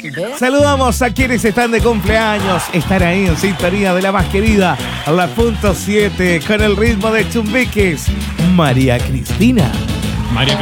Saludamos a quienes están de cumpleaños. Están ahí en sintonía de la más querida, la punto 7, con el ritmo de Chumbiques. María Cristina. María